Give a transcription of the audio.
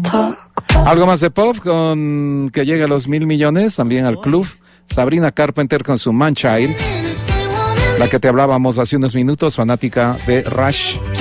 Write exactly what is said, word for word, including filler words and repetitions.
Algo más de pop con que llega a los mil millones, también al club. Sabrina Carpenter con su Man Child, la que te hablábamos hace unos minutos, fanática de Rush.